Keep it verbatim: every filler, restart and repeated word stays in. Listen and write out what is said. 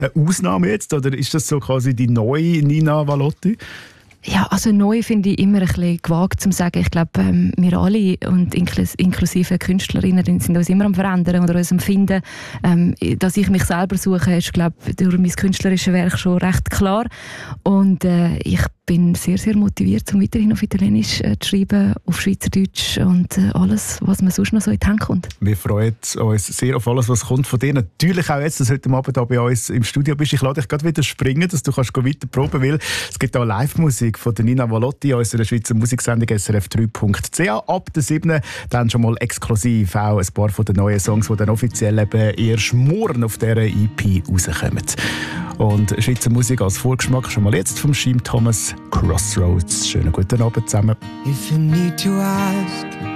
eine Ausnahme jetzt? Oder ist das so quasi die neue Nina Vallotti? Ja, also neu finde ich immer ein bisschen gewagt zu sagen. Ich glaube, ähm, wir alle und inklus- inklusive Künstlerinnen sind uns immer am Verändern oder uns am Finden. Ähm, dass ich mich selber suche, ist, glaube ich, durch mein künstlerisches Werk schon recht klar. Und äh, ich bin sehr, sehr motiviert, um weiterhin auf Italienisch äh, zu schreiben, auf Schweizerdeutsch und äh, alles, was mir sonst noch so in die Hände kommt. Wir freuen uns sehr auf alles, was kommt von dir. Natürlich auch jetzt, dass du heute Abend hier bei uns im Studio bist. Ich lade dich gerade wieder springen, dass du kannst weiter proben, weil es gibt auch Live-Musik von der Nina Vallotti, unserer Schweizer Musiksendung S R F drei Punkt C H. Ab der siebten dann schon mal exklusiv auch ein paar von den neuen Songs, die dann offiziell eben erst morgen auf dieser E P rauskommen. Und Schweizer Musik als Vorgeschmack schon mal jetzt vom Jim Thomas, Crossroads. Schönen guten Abend zusammen. If you need to ask